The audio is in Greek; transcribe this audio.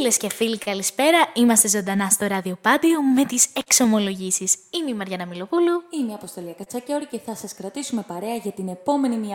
Φίλες και φίλοι, καλησπέρα. Είμαστε ζωντανά στο ραδιοπάντιο με τις εξομολογήσεις. Είμαι η Μαριάννα Μιλοπούλου. Είμαι η Αποστολία Κατσακιώρη και θα σας κρατήσουμε παρέα για την επόμενη μία